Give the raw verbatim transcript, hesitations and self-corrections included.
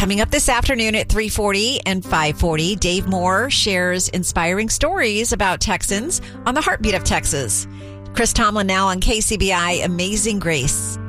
Coming up this afternoon at three forty and five forty, Dave Moore shares inspiring stories about Texans on the Heartbeat of Texas. Chris Tomlin now on K C B I Amazing Grace.